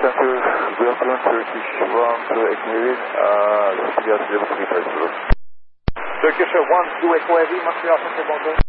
thank you. Good afternoon, Turkish 1 to Echo Heavy. This is Yasin 350. Turkish 1 to Echo Heavy, Montreal, bonjour.